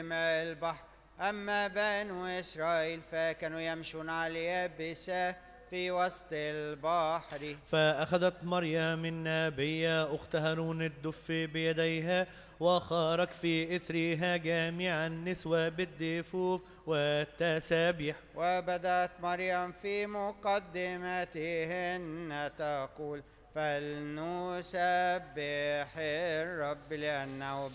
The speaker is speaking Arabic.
ماء البحر. أما بنو إسرائيل فكانوا يمشون على اليابسة في وسط البحر. فأخذت مريم النبية أخت هارون الدف بيديها، وخرج في إثرها جامع النسوة بالدفوف والتسابيح. وبدأت مريم في مقدمتهن تقول: فلنسبح الرب لأنه